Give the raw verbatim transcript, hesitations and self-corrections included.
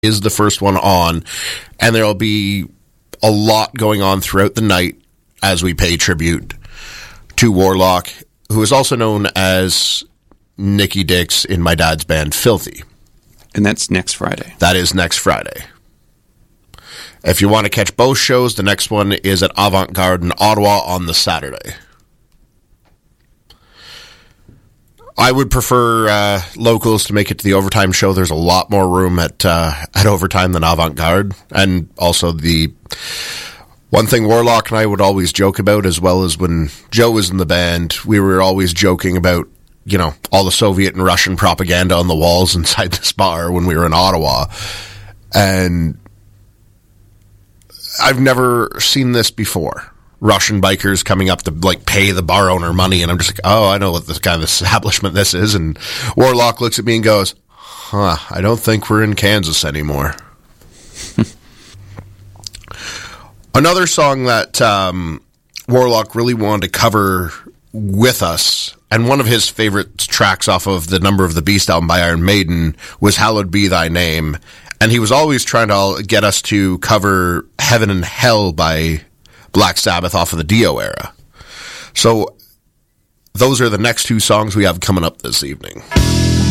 is the first one on, and there'll be a lot going on throughout the night as we pay tribute to Warlock, who is also known as Nicky Dix in my dad's band, Filthy. And that's next Friday. That is next Friday. If you want to catch both shows, the next one is at Avant Garde in Ottawa on the Saturday. I would prefer uh, locals to make it to the Overtime show. There's a lot more room at uh, at Overtime than Avant Garde. And also the one thing Warlock and I would always joke about, as well as when Joe was in the band, we were always joking about, you know, all the Soviet and Russian propaganda on the walls inside this bar when we were in Ottawa. And I've never seen this before. Russian bikers coming up to, like, pay the bar owner money, and I'm just like, oh, I know what this kind of establishment this is. And Warlock looks at me and goes, huh, I don't think we're in Kansas anymore. Another song that um, Warlock really wanted to cover with us, and one of his favorite tracks off of the Number of the Beast album by Iron Maiden, was Hallowed Be Thy Name. And he was always trying to get us to cover Heaven and Hell by Black Sabbath off of the Dio era. So those are the next two songs we have coming up this evening.